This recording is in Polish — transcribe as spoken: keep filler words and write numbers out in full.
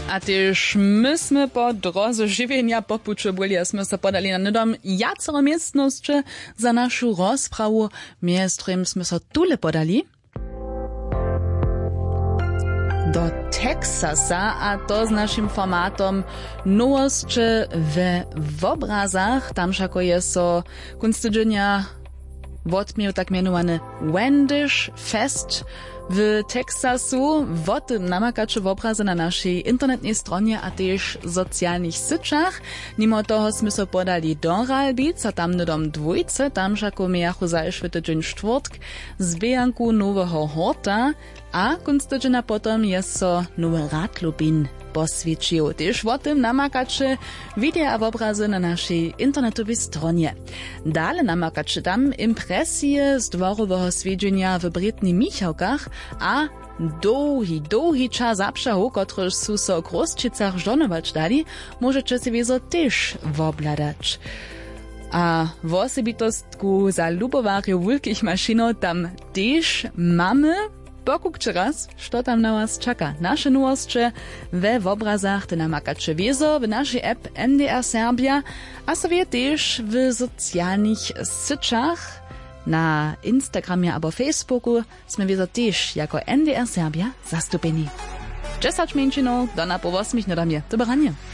A tyž my sme po drodze žiwienia popuče byli, a sme sa podali na nydom jacero miestnosće za našu rozprawu, mjez którym sme sa tule podali do Texasa, a to z našim formatom Nowosće w obrazach. Tam šako je so kunstydženja wotmił tak mianowany Wendysh Fest w Teksasu. Wot namakacze w obrazy na naszej internetnej stronie, a też socjalnych syczach. Mimo toho sme so podali do Ralbic, a tam nydom dwójce, tam šako mijachu zajšwy tydzień czwartk z bejanku nowego horta, a kunstydžena potom je so nowy Radlubin posvědčil. Tyž o tym namakače videa a obrazy na naszej internetowej stronie. Dale namakače tam impresje z dworového svědčenia w Britni Michałkach a długi, długi czas zapšahu, kotryž su so k Rosčicach ždonować dali, możecie si wiezo też wobladać. A w osobitostku za lubowarju wielkich maszynów tam też mamy. Pokukcie raz, što tam na was czeka. Nasze nowostcze we w obrazach te namakacze wiezo w naszej app N D R Serbia, a sobie też w socjalnych syczach na Instagramie albo Facebooku sme wiezo też jako N D R Serbia zastupeni. dziesięć minut do na po osmich na damie. Dobranie.